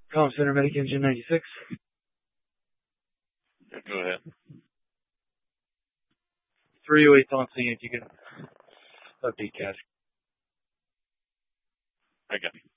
Comm Center Medic Engine 96. Yeah, go ahead. 308 on scene if you can update cash. I got you.